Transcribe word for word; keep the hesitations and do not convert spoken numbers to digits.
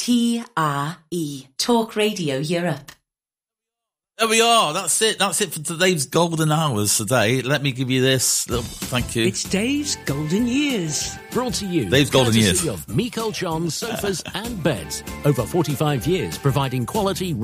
T R E, Talk Radio Europe. There we are. That's it. That's it for today's golden hours today. Let me give you this. Little, thank you. It's Dave's Golden Years. Brought to you. Dave's Golden Years. Of Miko Chon Sofas and Beds. Over forty-five years providing quality